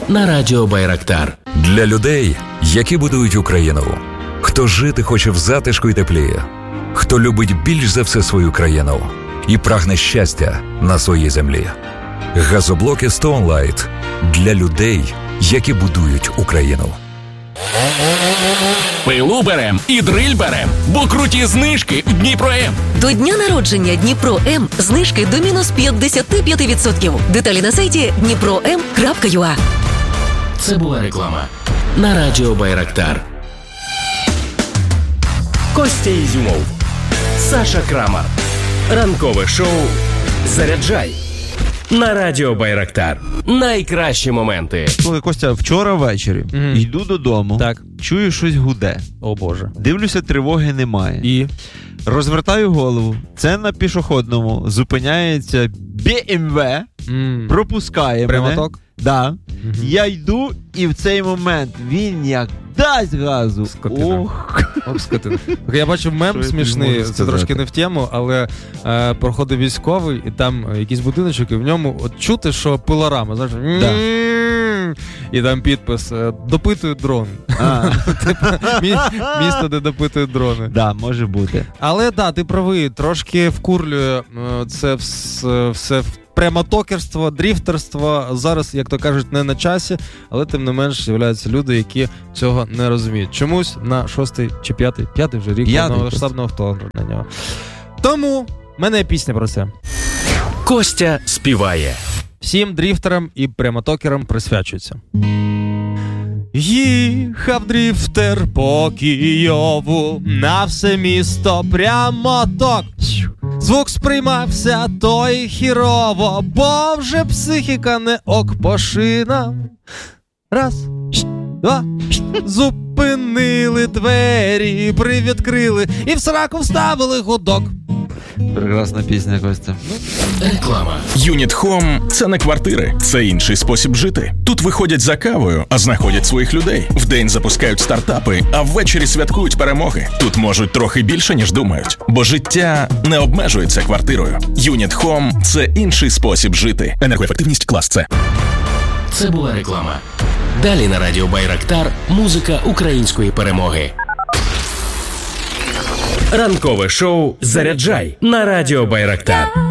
на радіо Байрактар. Для людей, які будують Україну. Хто жити хоче в затишку і теплі. Хто любить більш за все свою країну і прагне щастя на своїй землі. Газоблоки Stone Light для людей, які будують Україну. Пилу берем і дриль берем, бо круті знижки в Дніпро-М. До дня народження Дніпро-М знижки до мінус 55%. Деталі на сайті dniprom.ua. Це була реклама на радіо Байрактар. Костя Ізюмов, Саша Крамар. Ранкове шоу «Заряджай» на радіо Байрактар. Найкращі моменти. Слухай, Костя, вчора ввечері йду додому, чую, щось гуде. О Боже. Дивлюся, тривоги немає. І? Розвертаю голову. Це на пішохідному зупиняється BMW, пропускає Прямоток? мене. Да. Я йду, і в цей момент він як дасть газу. Скотина. Ох, скотина. Я бачив мем смішний, це трошки не в тему, але проходив військовий, і там якийсь будиночок, і в ньому от чути, що пилорама, знаєш, і там підпис «Допитують дрон». Місто, де допитують дрони. Да, може бути. Але да, ти правий, трошки вкурлює це все прямотокерство, дріфтерство. Зараз, як то кажуть, не на часі, але тим не менш з'являються люди, які цього не розуміють. Чомусь на 6-й чи 5-й вже рік повномасштабного вторгнення на нього. Тому в мене є пісня про це. Костя співає. Всім дріфтерам і прямотокерам присвячується. Їхав дріфтер по Києву, на все місто прямоток. Звук сприймався той хірово, бо вже психіка не ок по шинам. Раз, два, зупинили двері, привідкрили і в сраку вставили гудок. Прекрасна пісня, Костя. Реклама. Юніт Хом – це не квартири, це інший спосіб жити. Тут виходять за кавою, а знаходять своїх людей. Вдень запускають стартапи, а ввечері святкують перемоги. Тут можуть трохи більше, ніж думають. Бо життя не обмежується квартирою. Юніт Хом – це інший спосіб жити. Енергоефективність клас С. Це була реклама. Далі на радіо Байрактар музика української перемоги. Ранкове шоу «Заряджай» на радіо Байрактар.